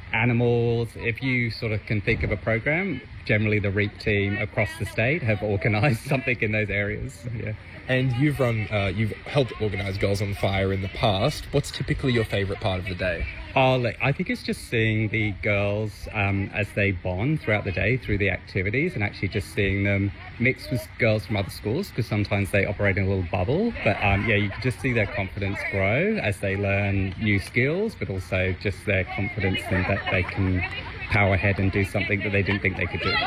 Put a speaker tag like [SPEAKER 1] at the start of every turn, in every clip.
[SPEAKER 1] animals. If you sort of can think of a program, generally the REAP team across the state have organised something in those areas. Yeah.
[SPEAKER 2] And you've helped organise Girls on Fire in the past. What's typically your favourite part of the day?
[SPEAKER 1] I think it's just seeing the girls as they bond throughout the day through the activities, and actually just seeing them mixed with girls from other schools, because sometimes they operate in a little bubble. But you can just see their confidence grow as they learn new skills, but also just their confidence in that they can power ahead and do something that they didn't think they could do.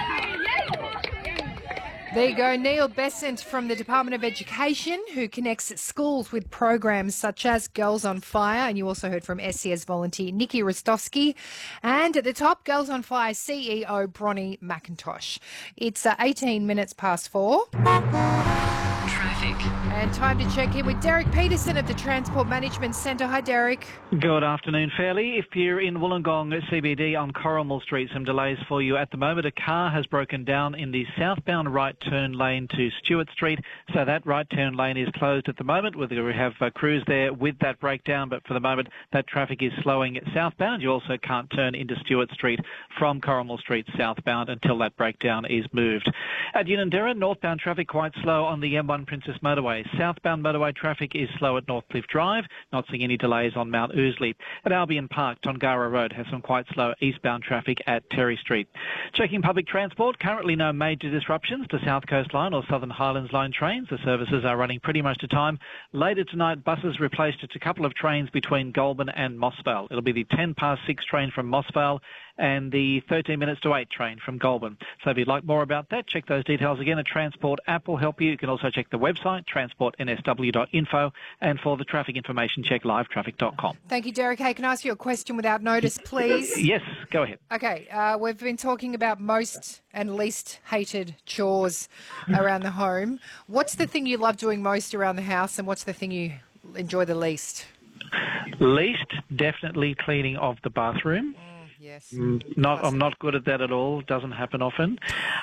[SPEAKER 3] There you go, Neil Besant from the Department of Education, who connects schools with programs such as Girls on Fire. And you also heard from SES volunteer Nikki Rostovsky. And at the top, Girls on Fire CEO Bronnie McIntosh. It's 18 minutes past 4. Traffic. And time to check in with Derek Peterson of the Transport Management Centre. Hi, Derek.
[SPEAKER 4] Good afternoon, Fairley. If you're in Wollongong CBD on Corrimal Street, some delays for you at the moment. A car has broken down in the southbound right turn lane to Stewart Street, so that right turn lane is closed at the moment. We have crews there with that breakdown, but for the moment that traffic is slowing southbound. You also can't turn into Stewart Street from Corrimal Street southbound until that breakdown is moved. At Unanderra, northbound traffic quite slow on the M1 Princess Motorway. Southbound motorway traffic is slow at Northcliffe Drive, not seeing any delays on Mount Ousley. At Albion Park, Tongara Road has some quite slow eastbound traffic at Terry Street. Checking public transport, currently no major disruptions to South Coast Line or Southern Highlands Line trains. The services are running pretty much to time. Later tonight, buses replaced a couple of trains between Goulburn and Mossvale. It'll be the 10 past 6 train from Mossvale and the 13 minutes to 8 train from Goulburn. So if you'd like more about that, check those details again. A Transport app will help you. You can also check the website, transportnsw.info, and for the traffic information, check livetraffic.com.
[SPEAKER 3] Thank you, Derek. Hey, can I ask you a question without notice, please?
[SPEAKER 4] Yes, go ahead.
[SPEAKER 3] Okay, we've been talking about most and least hated chores around the home. What's the thing you love doing most around the house, and what's the thing you enjoy the least?
[SPEAKER 4] Least, definitely cleaning of the bathroom.
[SPEAKER 3] Yes.
[SPEAKER 4] I'm not good at that at all. Doesn't happen often.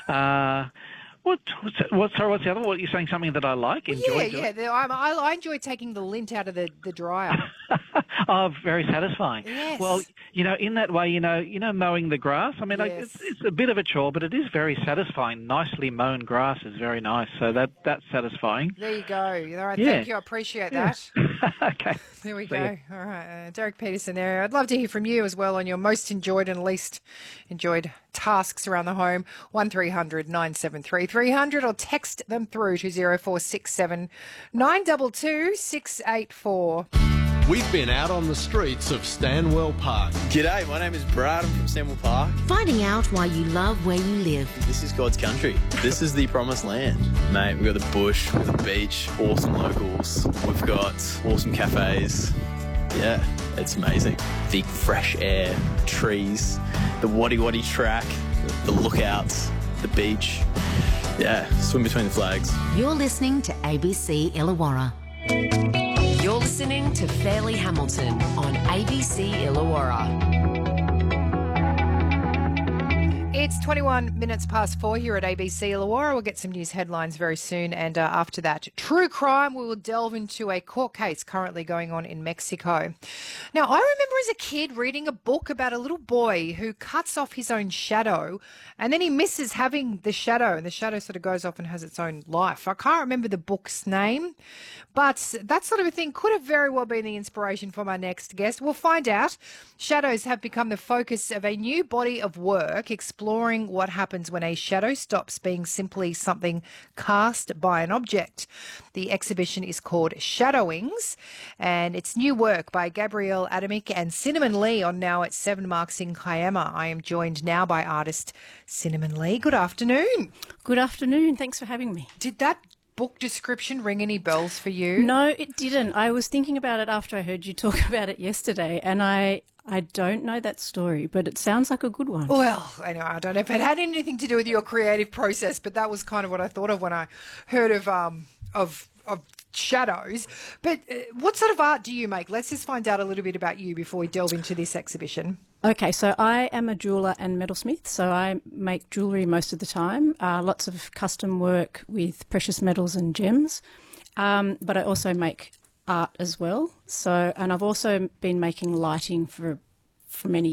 [SPEAKER 4] What's the other one? What, you're saying something that I like? Enjoy?
[SPEAKER 3] I enjoy taking the lint out of the dryer.
[SPEAKER 4] Oh, very satisfying.
[SPEAKER 3] Yes.
[SPEAKER 4] Well, in that way, mowing the grass. I mean,
[SPEAKER 3] Yes.
[SPEAKER 4] it's a bit of a chore, but it is very satisfying. Nicely mown grass is very nice. So that's satisfying.
[SPEAKER 3] There you go. All right,
[SPEAKER 4] Yeah.
[SPEAKER 3] thank you. I appreciate that.
[SPEAKER 4] Okay.
[SPEAKER 3] There we go. All right, Derek Peterson there. I'd love to hear from you as well on your most enjoyed and least enjoyed tasks around the home. 1300 973 300 or text them through to 0467 922 684.
[SPEAKER 5] We've been out on the streets of Stanwell Park.
[SPEAKER 6] G'day, my name is Brad. I'm from Stanwell Park.
[SPEAKER 7] Finding out why you love where you live.
[SPEAKER 6] This is God's country. This is the promised land. Mate, we've got the bush, we've got the beach, awesome locals. We've got awesome cafes. Yeah, it's amazing. The fresh air, trees, the Waddy Waddy track, the lookouts, the beach. Yeah, swim between the flags.
[SPEAKER 7] You're listening to ABC Illawarra. You're listening to Fairleigh Hamilton on ABC Illawarra.
[SPEAKER 3] It's 21 minutes past 4 here at ABC Illawarra. We'll get some news headlines very soon. And after that, true crime, we will delve into a court case currently going on in Mexico. Now, I remember as a kid reading a book about a little boy who cuts off his own shadow and then he misses having the shadow, and the shadow sort of goes off and has its own life. I can't remember the book's name, but that sort of a thing could have very well been the inspiration for my next guest. We'll find out. Shadows have become the focus of a new body of work exploring what happens when a shadow stops being simply something cast by an object. The exhibition is called Shadowings, and it's new work by Gabrielle Adamick and Cinnamon Lee on now at 7 Marks in Kiama. I am joined now by artist Cinnamon Lee. Good afternoon.
[SPEAKER 8] Good afternoon. Thanks for having me.
[SPEAKER 3] Did that book description ring any bells for you?
[SPEAKER 8] No, it didn't. I was thinking about it after I heard you talk about it yesterday, and I don't know that story, but it sounds like a good one.
[SPEAKER 3] Well, I don't know if it had anything to do with your creative process, but that was kind of what I thought of when I heard of shadows. But what sort of art do you make? Let's just find out a little bit about you before we delve into this exhibition.
[SPEAKER 8] Okay, so I am a jeweller and metalsmith, so I make jewellery most of the time, lots of custom work with precious metals and gems, but I also make art as well. So, and I've also been making lighting for many